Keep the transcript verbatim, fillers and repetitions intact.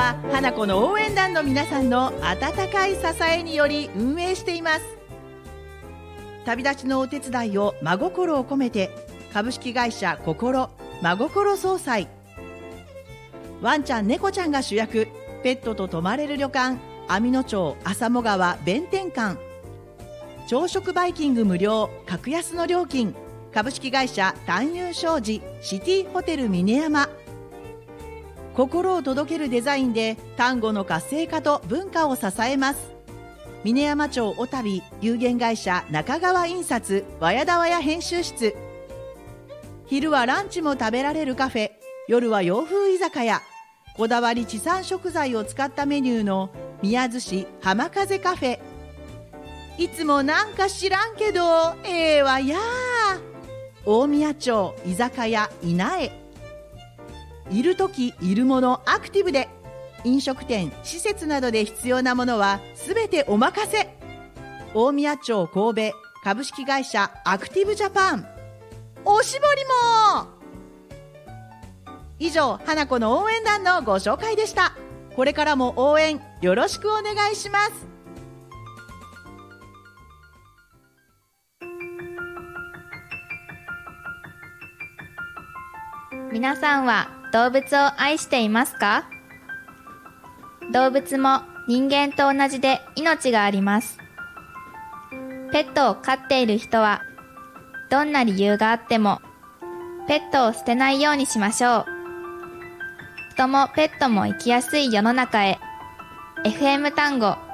は花子の応援団の皆さんの温かい支えにより運営しています。旅立ちのお手伝いを真心を込めて、株式会社心真心総裁。ワンちゃん猫ちゃんが主役、ペットと泊まれる旅館網野町浅茂川弁天館。朝食バイキング無料格安の料金、株式会社単遊商事シティホテル峰山。心を届けるデザインで丹後の活性化と文化を支えます。峰山町小旅有限会社中川印刷和やだわや編集室。昼はランチも食べられるカフェ、夜は洋風居酒屋。こだわり地産食材を使ったメニューの宮津市浜風カフェ。いつもなんか知らんけどええわや大宮町居酒屋稲江。いるときいるものアクティブで、飲食店施設などで必要なものはすべてお任せ。大宮町神戸株式会社アクティブジャパン。おしぼりも。以上、花子の応援団のご紹介でした。これからも応援よろしくお願いします。 皆さんは動物を愛していますか？動物も人間と同じで命があります。ペットを飼っている人は、どんな理由があっても、ペットを捨てないようにしましょう。人もペットも生きやすい世の中へ。エフエム 単語